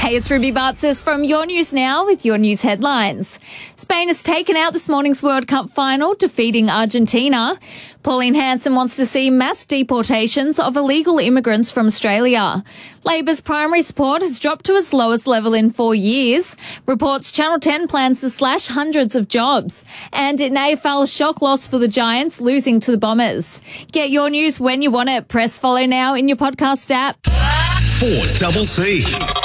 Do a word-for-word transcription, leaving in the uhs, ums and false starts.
Hey, it's Ruby Bartzis from Your News Now with your news headlines. Spain has taken out this morning's World Cup final, defeating Argentina. Pauline Hanson wants to see mass deportations of illegal immigrants from Australia. Labor's primary support has dropped to its lowest level in four years. Reports Channel ten plans to slash hundreds of jobs. And in A F L, shock loss for the Giants, losing to the Bombers. Get your news when you want it. Press follow now in your podcast app. four C C.